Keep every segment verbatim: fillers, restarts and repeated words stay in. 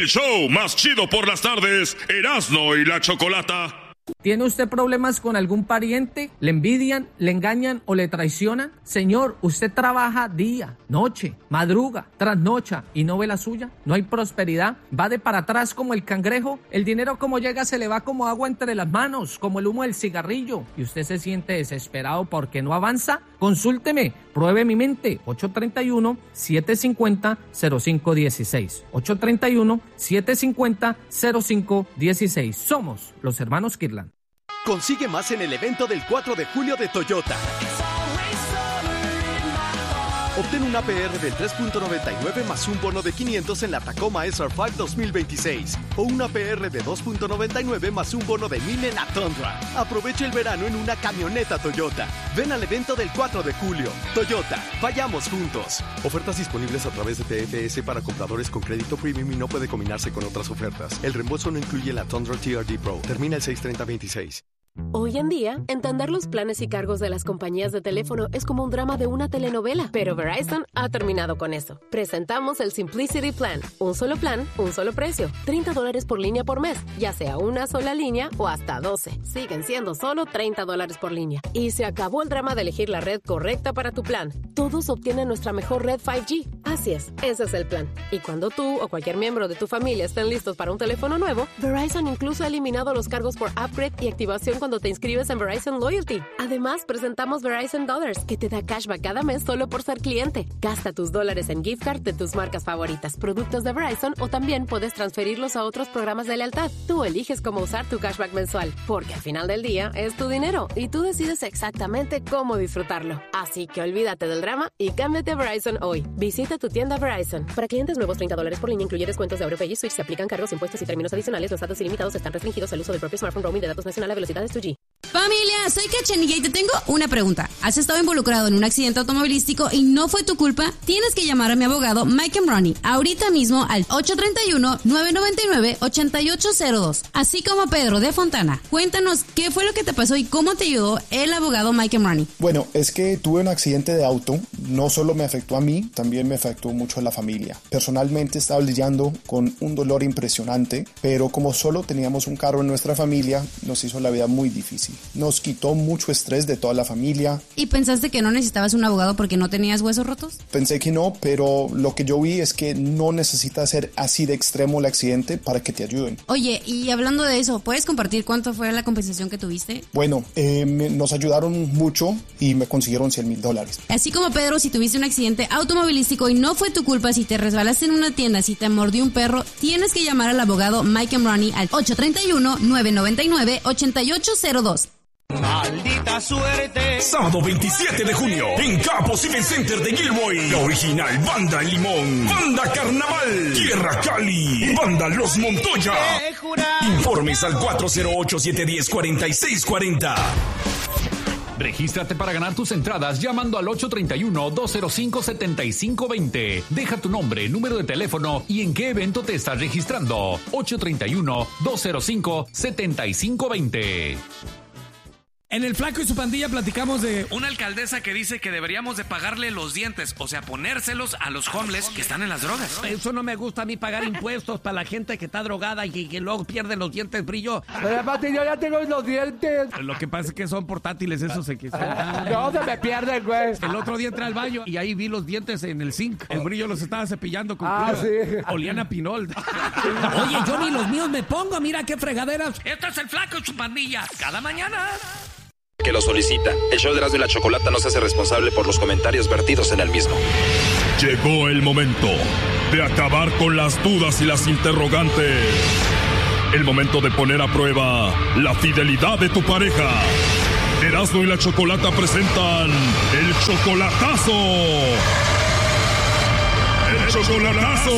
El show más chido por las tardes, Erasmo y la Chocolata. ¿Tiene usted problemas con algún pariente? ¿Le envidian, le engañan o le traicionan? Señor, usted trabaja día, noche, madruga, trasnocha y no ve la suya. ¿No hay prosperidad? ¿Va de para atrás como el cangrejo? El dinero como llega se le va como agua entre las manos, como el humo del cigarrillo. ¿Y usted se siente desesperado porque no avanza? Consúlteme, pruebe mi mente. ocho tres uno, siete cinco cero, cero cinco uno seis. ocho tres uno, siete cinco cero, cero cinco uno seis. Somos los hermanos Kirtland. Consigue más en el evento del cuatro de julio de Toyota. Obtén un A P R del tres punto noventa y nueve más un bono de quinientos en la Tacoma S R cinco dos mil veintiséis o un A P R de dos punto noventa y nueve más un bono de mil en la Tundra. Aprovecha el verano en una camioneta Toyota. Ven al evento del cuatro de julio. Toyota, vayamos juntos. Ofertas disponibles a través de T F S para compradores con crédito premium y no puede combinarse con otras ofertas. El reembolso no incluye la Tundra T R D Pro. Termina el seis treinta veintiséis. Hoy en día, entender los planes y cargos de las compañías de teléfono es como un drama de una telenovela, pero Verizon ha terminado con eso. Presentamos el Simplicity Plan, un solo plan, un solo precio, treinta dólares por línea por mes, ya sea una sola línea o hasta doce. Siguen siendo solo treinta dólares por línea. Y se acabó el drama de elegir la red correcta para tu plan. Todos obtienen nuestra mejor red cinco G. Así es, ese es el plan. Y cuando tú o cualquier miembro de tu familia estén listos para un teléfono nuevo, Verizon incluso ha eliminado los cargos por upgrade y activación cuando te inscribes en Verizon Loyalty. Además, presentamos Verizon Dollars, que te da cashback cada mes solo por ser cliente. Gasta tus dólares en gift card de tus marcas favoritas, productos de Verizon, o también puedes transferirlos a otros programas de lealtad. Tú eliges cómo usar tu cashback mensual, porque al final del día es tu dinero y tú decides exactamente cómo disfrutarlo. Así que olvídate del drama y cámbiate a Verizon hoy. Visita tu tienda Verizon. Para clientes nuevos, treinta dólares por línea, incluye descuentos de AuroPay y Switch. Se aplican cargos, impuestos y términos adicionales. Los datos ilimitados están restringidos al uso del propio smartphone. Roaming de datos nacional a velocidades dos G. Familia, soy Cachanilla y te tengo una pregunta. ¿Has estado involucrado en un accidente automovilístico y no fue tu culpa? Tienes que llamar a mi abogado Mike Emrani ahorita mismo al ocho tres uno, nueve nueve nueve, ocho ocho cero dos. Así como a Pedro de Fontana. Cuéntanos qué fue lo que te pasó y cómo te ayudó el abogado Mike Emrani. Bueno, es que tuve un accidente de auto. No solo me afectó a mí, también me afectó mucho a la familia. Personalmente estaba lidiando con un dolor impresionante, pero como solo teníamos un carro en nuestra familia, nos hizo la vida muy difícil. Nos quitó mucho estrés de toda la familia. ¿Y pensaste que no necesitabas un abogado porque no tenías huesos rotos? Pensé que no, pero lo que yo vi es que no necesita ser así de extremo el accidente para que te ayuden. Oye, y hablando de eso, ¿puedes compartir cuánto fue la compensación que tuviste? Bueno, eh, me, nos ayudaron mucho y me consiguieron cien mil dólares. Así como Pedro, si tuviste un accidente automovilístico y no fue tu culpa, si te resbalaste en una tienda, si te mordió un perro, tienes que llamar al abogado Mike Emrani al ocho tres uno, nueve nueve nueve, ocho ocho cero dos. Maldita suerte. Sábado veintisiete de junio, en Capos Event Center de Gilroy, la original Banda El Limón, Banda Carnaval, Tierra Cali, Banda Los Montoya. Informes al cuatro cero ocho, siete uno cero, cuatro seis cuatro cero. Regístrate para ganar tus entradas llamando al ocho tres uno, dos cero cinco, siete cinco dos cero. Deja tu nombre, número de teléfono y en qué evento te estás registrando. ocho tres uno, dos cero cinco, siete cinco dos cero. En el Flaco y su pandilla platicamos de una alcaldesa que dice que deberíamos de pagarle los dientes, o sea, ponérselos a los homeless que están en las drogas. Eso no me gusta a mí, pagar impuestos para la gente que está drogada y que, que luego pierde los dientes brillo. Pero aparte yo ya tengo los dientes. Lo que pasa es que son portátiles esos. Se que se... No, se me pierden, güey. El otro día entré al baño y ahí vi los dientes en el zinc. El brillo los estaba cepillando con Ah, cuidado. sí. Olían a pinol. Oye, yo ni los míos me pongo, mira qué fregaderas. Esto es el Flaco y su pandilla, cada mañana. Que lo solicita. El show de Erasmo y la Chocolata no se hace responsable por los comentarios vertidos en el mismo. Llegó el momento de acabar con las dudas y las interrogantes. El momento de poner a prueba la fidelidad de tu pareja. Erasmo y la Chocolata presentan el chocolatazo. ¡El chocolatazo!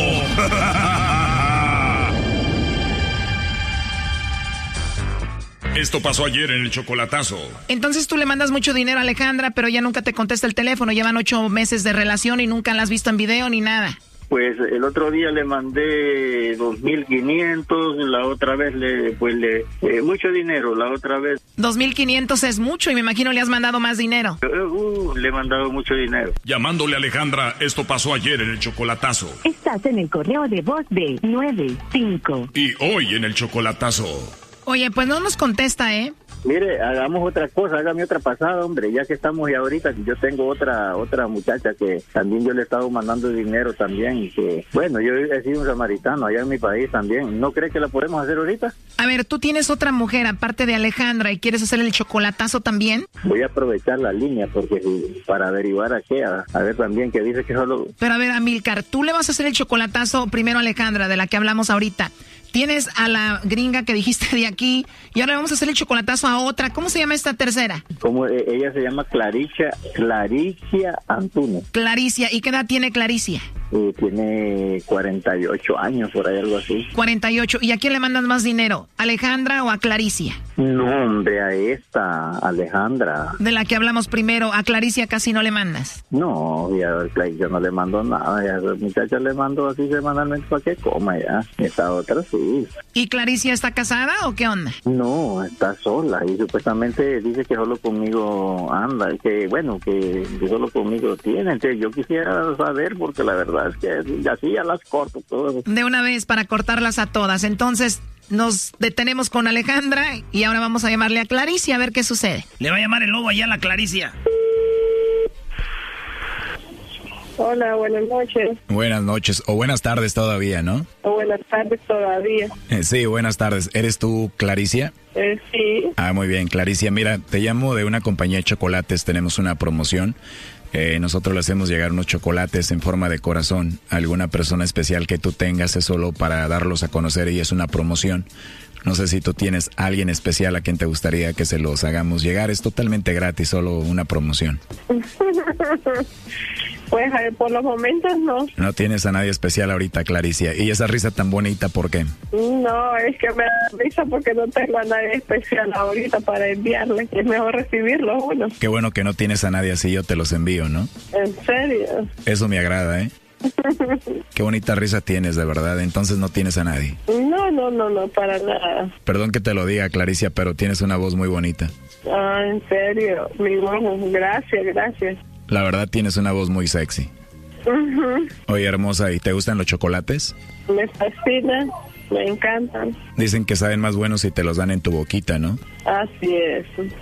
Esto pasó ayer en el chocolatazo. Entonces tú le mandas mucho dinero a Alejandra, pero ella nunca te contesta el teléfono. Llevan ocho meses de relación y nunca la has visto en video ni nada. Pues el otro día le mandé dos mil quinientos, la otra vez le, pues le, eh, mucho dinero, la otra vez. dos mil quinientos es mucho y me imagino le has mandado más dinero. Uh, le he mandado mucho dinero. Llamándole a Alejandra, esto pasó ayer en el chocolatazo. Estás en el correo de voz de nueve cinco. Y hoy en el chocolatazo. Oye, pues no nos contesta, ¿eh? Mire, hagamos otra cosa, hágame otra pasada, hombre, ya que estamos y ahorita, yo tengo otra otra muchacha que también yo le he estado mandando dinero también, y que, bueno, yo he sido un samaritano allá en mi país también. ¿No cree que la podemos hacer ahorita? A ver, tú tienes otra mujer aparte de Alejandra y quieres hacer el chocolatazo también. Voy a aprovechar la línea porque para averiguar a qué, a, a ver también que dice que solo... Pero a ver, Amílcar, tú le vas a hacer el chocolatazo primero a Alejandra, de la que hablamos ahorita. Tienes a la gringa que dijiste de aquí y ahora vamos a hacer el chocolatazo a otra. ¿Cómo se llama esta tercera? Como ella se llama Claricia, Claricia Antunes. Claricia. ¿Y qué edad tiene Claricia? Eh, tiene cuarenta y ocho años, por ahí algo así. cuarenta y ocho. ¿Y a quién le mandas más dinero? ¿A Alejandra o a Claricia? No, hombre, a esta, Alejandra. De la que hablamos primero, a Claricia casi no le mandas. No, ya a Claricia no le mando nada, ya a la muchacha le mando así semanalmente para que coma ya. Esta otra sí. ¿Y Claricia está casada o qué onda? No, está sola y supuestamente dice que solo conmigo anda, que bueno, que, que solo conmigo tiene. Entonces yo quisiera saber porque la verdad es que así ya las corto todas. De una vez para cortarlas a todas. Entonces nos detenemos con Alejandra y ahora vamos a llamarle a Claricia a ver qué sucede. Le va a llamar el lobo allá a la Claricia. Hola, buenas noches. Buenas noches, o buenas tardes todavía, ¿no? O buenas tardes todavía. Eh, sí, buenas tardes. ¿Eres tú, Claricia? Eh, sí. Ah, muy bien, Claricia. Mira, te llamo de una compañía de chocolates, tenemos una promoción. Eh, nosotros le hacemos llegar unos chocolates en forma de corazón a alguna persona especial que tú tengas, es solo para darlos a conocer y es una promoción. No sé si tú tienes a alguien especial a quien te gustaría que se los hagamos llegar, es totalmente gratis, solo una promoción. Pues a ver, por los momentos no. No tienes a nadie especial ahorita, Claricia. ¿Y esa risa tan bonita por qué? No, es que me da risa porque no tengo a nadie especial ahorita para enviarle. Es mejor recibirlo uno. Qué bueno que no tienes a nadie así, yo te los envío, ¿no? ¿En serio? Eso me agrada, ¿eh? Qué bonita risa tienes, de verdad. Entonces no tienes a nadie. No, no, no, no, para nada. Perdón que te lo diga, Claricia, pero tienes una voz muy bonita. Ah, en serio. Mi voz, gracias, gracias. La verdad tienes una voz muy sexy. Uh-huh. Oye, hermosa, ¿y te gustan los chocolates? Me fascinan, me encantan. Dicen que saben más buenos si te los dan en tu boquita, ¿no? Así es.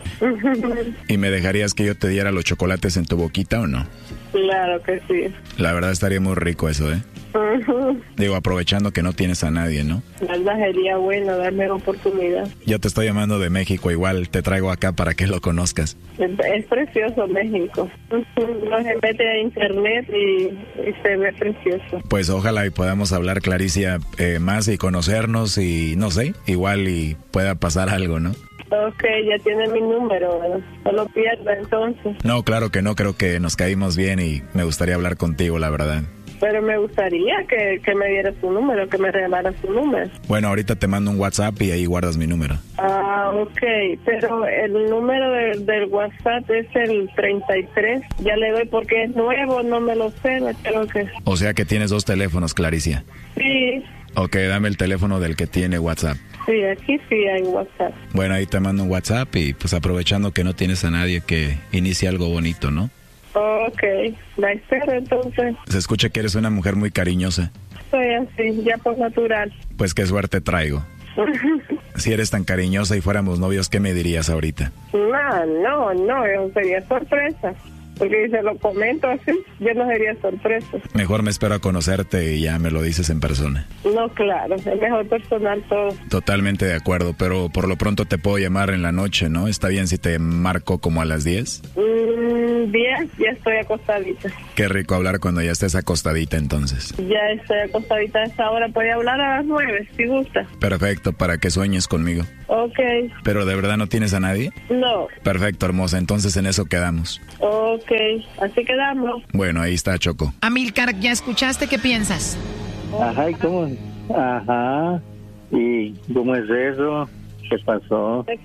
¿Y me dejarías que yo te diera los chocolates en tu boquita o no? Claro que sí. La verdad estaría muy rico eso, ¿eh? Uh-huh. Digo, aprovechando que no tienes a nadie, ¿no? La verdad sería bueno darme la oportunidad. Yo te estoy llamando de México, igual te traigo acá para que lo conozcas. Es, es precioso México. No se mete a internet y, y se ve precioso. Pues ojalá y podamos hablar, Claricia, eh, más y conocernos y no sé, igual y pueda pasar algo, ¿no? Ok, ya tiene mi número, ¿no? No lo pierda entonces. No, claro que no, creo que nos caímos bien y me gustaría hablar contigo, la verdad. Pero me gustaría que, que me diera su número, que me regalara su número. Bueno, ahorita te mando un WhatsApp y ahí guardas mi número. Ah, ok, pero el número de, del WhatsApp es el treinta y tres. Ya le doy porque es nuevo, no me lo sé, me creo que... O sea que tienes dos teléfonos, Claricia. Sí. Ok, dame el teléfono del que tiene WhatsApp. Sí, aquí sí hay WhatsApp. Bueno, ahí te mando un WhatsApp y pues aprovechando que no tienes a nadie, que inicie algo bonito, ¿no? Ok, la espero entonces. Se escucha que eres una mujer muy cariñosa. Soy así, ya por natural. Pues qué suerte traigo. Si eres tan cariñosa y fuéramos novios, ¿qué me dirías ahorita? No, no, no, eso sería sorpresa. Porque si se lo comento así, yo no sería sorpresa. Mejor me espero a conocerte y ya me lo dices en persona. No, claro, es mejor personal todo. Totalmente de acuerdo, pero por lo pronto te puedo llamar en la noche, ¿no? ¿Está bien si te marco como a las diez? Mm, diez, ya estoy acostadita. Qué rico hablar cuando ya estés acostadita entonces. Ya estoy acostadita a esa hora, puede hablar a las nueve, si gusta. Perfecto, para que sueñes conmigo. Ok. ¿Pero de verdad no tienes a nadie? No. Perfecto, hermosa, entonces en eso quedamos. Ok. Ok, así quedamos. Bueno, ahí está, Choco. Amílcar, ¿ya escuchaste? ¿Qué piensas? Ajá, ¿y cómo? Ajá, ¿y cómo es eso? ¿Qué pasó? ¿De qué?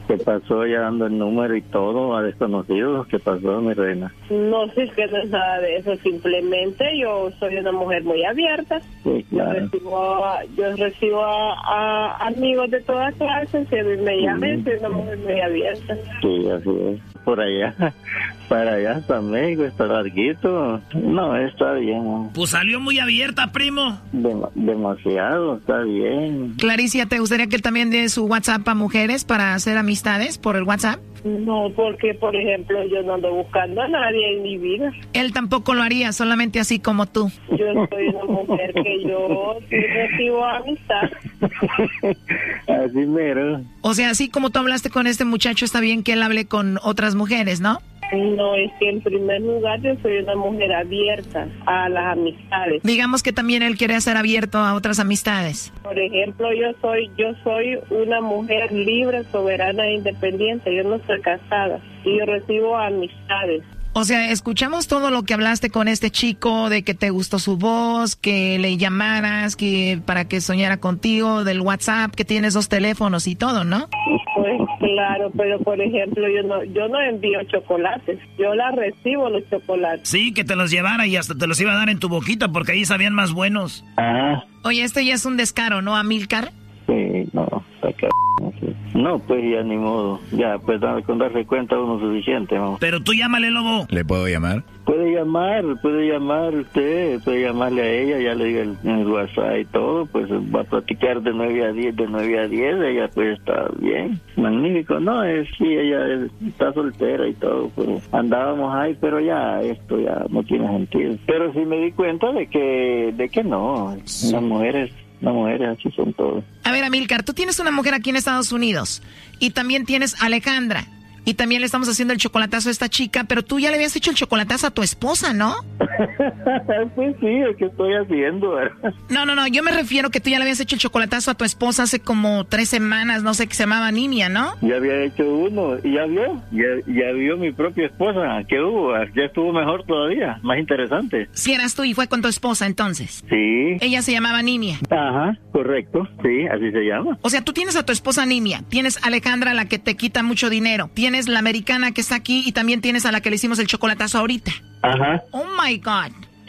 ¿Qué pasó ya dando el número y todo a desconocidos? ¿Qué pasó, mi reina? No sé, que no es nada de eso, simplemente yo soy una mujer muy abierta. Sí, claro. Yo recibo, a, yo recibo a, a amigos de todas clases, si a mí me llaman, soy una mujer muy abierta. Sí, así es. Por allá, para allá hasta México, está larguito. No, está bien. Pues salió muy abierta, primo. Dem- demasiado, está bien. Claricia, ¿te gustaría que él también dé su WhatsApp a mujeres para hacer amistades por el WhatsApp? No, porque, por ejemplo, yo no ando buscando a nadie en mi vida. Él tampoco lo haría, solamente así como tú. Yo soy una mujer que yo sí recibo amistad. Así mero. O sea, así como tú hablaste con este muchacho, está bien que él hable con otras mujeres, ¿no? No, es que en primer lugar yo soy una mujer abierta a las amistades. Digamos que también él quiere ser abierto a otras amistades. Por ejemplo, yo soy yo soy una mujer libre, soberana e independiente. Yo no soy casada y yo recibo amistades. O sea, escuchamos todo lo que hablaste con este chico, de que te gustó su voz, que le llamaras, que para que soñara contigo, del WhatsApp, que tienes dos teléfonos y todo, ¿no? Pues claro, pero por ejemplo, yo no yo no envío chocolates, yo la recibo los chocolates. Sí, que te los llevara y hasta te los iba a dar en tu boquita porque ahí sabían más buenos. Ah. Oye, esto ya es un descaro, ¿no, Amílcar? Sí, no, está c... No, pues ya ni modo. Ya, pues con darse cuenta uno suficiente, ¿no? Pero tú llámale, Lobo. ¿Le puedo llamar? Puede llamar, puede llamar usted, puede llamarle a ella, ya le diga el, el WhatsApp y todo, pues va a platicar de nueve a diez, de nueve a diez, ella pues está bien, magnífico. No, es sí, ella es, está soltera y todo, pero andábamos ahí, pero ya, esto ya no tiene sentido. Pero sí me di cuenta de que, de que no, sí. Las mujeres... Las mujeres así son todas. A ver, Amílcar, tú tienes una mujer aquí en Estados Unidos y también tienes a Alejandra y también le estamos haciendo el chocolatazo a esta chica, pero tú ya le habías hecho el chocolatazo a tu esposa, ¿no? Pues sí, es que estoy haciendo, ¿verdad? No, no, no, yo me refiero que tú ya le habías hecho el chocolatazo a tu esposa hace como tres semanas, no sé, que se llamaba Nimia, ¿no? Ya había hecho uno y ya vio, ya, ya vio mi propia esposa, que hubo, ya estuvo mejor todavía, más interesante. Si eras tú y fue con tu esposa entonces. Sí. Ella se llamaba Nimia. Ajá, correcto, sí, así se llama. O sea, tú tienes a tu esposa Nimia, tienes a Alejandra, la que te quita mucho dinero, tienes la americana que está aquí y también tienes a la que le hicimos el chocolatazo ahorita. Ajá. Oh my God.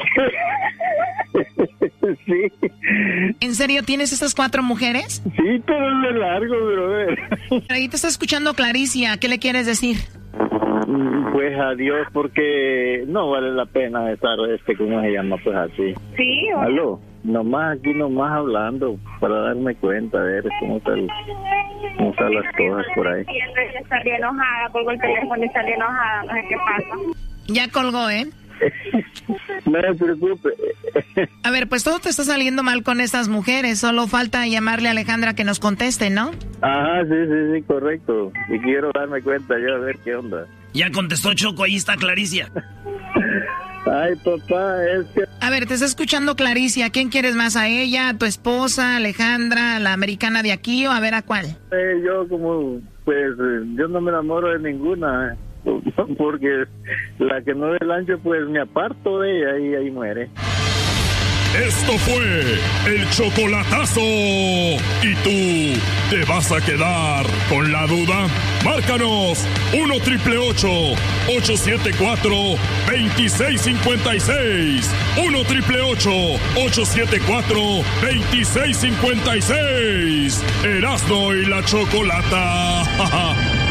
Sí. ¿En serio tienes estas cuatro mujeres? Sí, pero es de largo, brother. Ahí te está escuchando Claricia, ¿qué le quieres decir? Pues adiós, porque no vale la pena estar, este, ¿cómo se llama? Pues así. Sí. O... Aló, nomás aquí, nomás hablando, para darme cuenta, a ver cómo están, cómo están las cosas por ahí. Ella salió enojada, colgó el teléfono y salió enojada, no sé qué pasa. Ya colgó, ¿eh? No se preocupe. A ver, pues todo te está saliendo mal con estas mujeres. Solo falta llamarle a Alejandra que nos conteste, ¿no? Ajá, sí, sí, sí, correcto. Y quiero darme cuenta yo a ver qué onda. Ya contestó Choco, ahí está Claricia. Ay, papá, es que... A ver, te está escuchando Claricia. ¿Quién quieres más? ¿A ella, a tu esposa, Alejandra, la americana de aquí o a ver a cuál? Eh, yo como, pues, yo no me enamoro de ninguna, eh. Porque la que no dé el ancho, pues me aparto de ella y ahí muere. Esto fue el chocolatazo. ¿Y tú te vas a quedar con la duda? Márcanos uno triple ocho, ocho siete cuatro, dos seis cinco seis. uno triple ocho, ocho siete cuatro, dos seis cinco seis. Erasmo y la Chocolata.